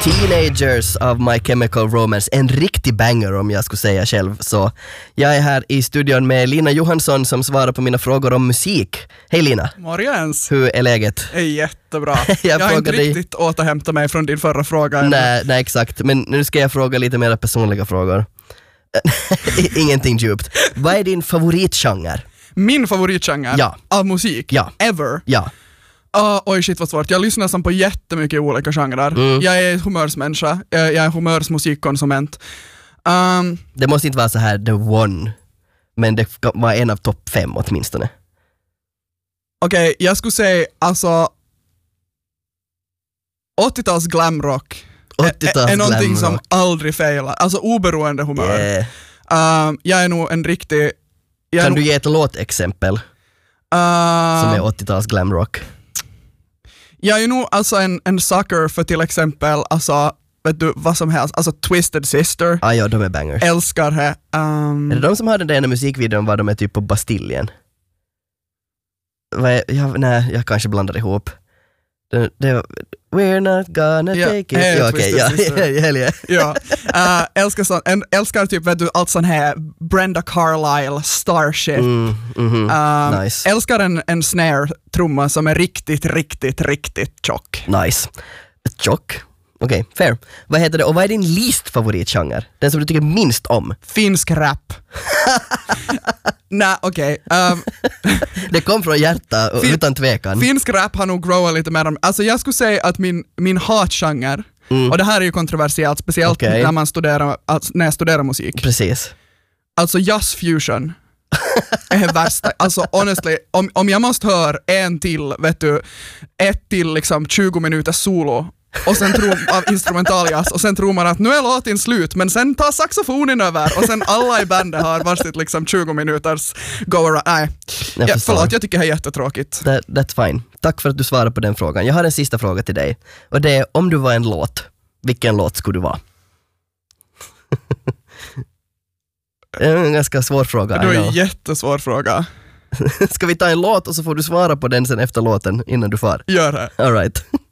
Teenagers av My Chemical Romance. En riktig banger om jag skulle säga själv. Så jag är här i studion med Lina Johansson som svarar på mina frågor om musik. Hej Lina. Morgens. Hur är läget? Det är jättebra. jag har inte riktigt återhämtat mig från din förra fråga. Nej, exakt. Men nu ska jag fråga lite mer personliga frågor. Ingenting djupt. Vad är din favoritgenre? Min favoritgenre av musik? Ever? Ja. Oj shit vad svårt. Jag lyssnar som på jättemycket olika genrer. Jag är humörsmänniska. Jag är humörsmusikkonsument. Det måste inte vara så här the one. Men det var en av topp 5 åtminstone. Okej, jag skulle säga alltså 80-tals glamrock är någonting som aldrig failar. Alltså oberoende humör. Jag är nog en riktig... Kan du ge ett låtexempel som är 80-tals glamrock? Jag är nog alltså en sucker för till exempel alltså, vet du, vad som helst, alltså Twisted Sister. Ja, de är bangers. Älskar det. Är det de som hade den ena musikvideon var de är typ på Bastiljen? Nej, jag kanske blandar ihop. We're not gonna take it. Älskar typ vet du, allt sån här Brenda Carlisle, Starship. Nice. Älskar en snare-trumma som är riktigt tjock. Nice. Tjock? Okej, fair. Vad heter det? Och vad är din least favoritgenre? Den som du tycker minst om? Finsk rap. Nej, okej. Det kom från hjärta utan tvekan. Finsk rap har nog growat lite mer. Alltså jag skulle säga att min hatgenre, och det här är ju kontroversiellt, speciellt när jag studerar musik. Precis. Alltså jazz fusion är värsta. Alltså honestly, om jag måste höra ett till liksom 20 minuters solo och sen av instrumentaljas och sen tror man att nu är låten slut, men sen tar saxofonen över och sen alla i bandet har varsitt liksom 20 minuters go around. Nej, förlåt, jag tycker det är jättetråkigt. That's fine. Tack för att du svarar på den frågan. Jag har en sista fråga till dig. Och det är, om du var en låt, vilken låt skulle du vara? Det är en ganska svår fråga. Det är en jättesvår fråga. Ska vi ta en låt och så får du svara på den sen efter låten innan du far? Gör det. All right.